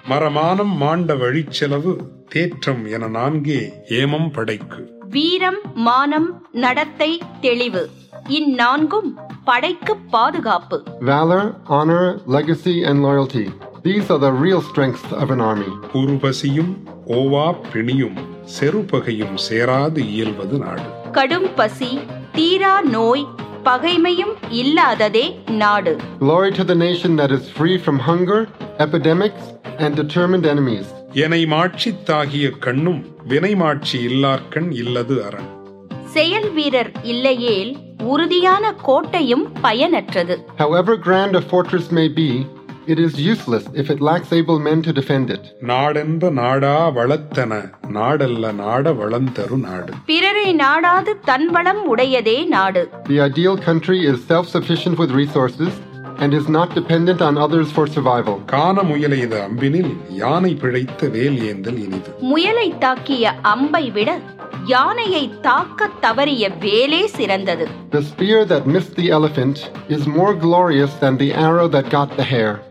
மரமானம் மாண்ட வழிச்செலவு தேற்றம் என நான்கே ஏமம் படைக்கு. வீரம், மானம், நடத்தை, தெளிவு இந்நான்கும் படைக்கு பாதுகாப்பு. Valor, honor, legacy and loyalty. These are the real strengths of an army. உருபசியும் ஓவா பிணியும் செருபகையும் சேராது இயல்வது நாடு. கடும் பசி, தீரா நோய், பகைமையும் இல்லாததே நாடு. Glory to the nation that is free from hunger, epidemics and determined enemies. எனை மாட்சித்தாகிய கண்ணும் வினைமாட்சி இல்லார்கண் இல்லது அரண். செயல் வீரர் இல்லையேல் உறுதியான கோட்டையும் பயனற்றது. However grand a fortress may be, it is useless if it lacks able men to defend it. நாடென்ப நாடா வளத்தன நாடல்ல நாட வளந்தரு நாடு. பிறரை நாடாது தன் வளம் உடையதே நாடு. The ideal country is self-sufficient with resources and is not dependent on others for survival. கான முயலைத அம்பினில் யானை பிழைத்த வேல் ஏந்தல் இனிது. முயலை தாக்கிய அம்பை விட யானையை தாக்க தவறிய வேலே சிறந்தது. The spear that missed the elephant is more glorious than the arrow that got the hare.